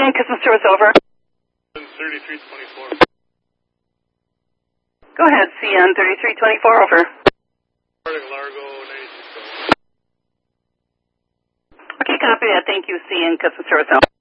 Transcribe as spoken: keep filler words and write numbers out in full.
N Customer Service, over. thirty-three twenty-four. Go ahead, C N thirty-three twenty-four, over. Reporting Largo ninety-six. Okay, copy that. Thank you, C N Customer Service, over.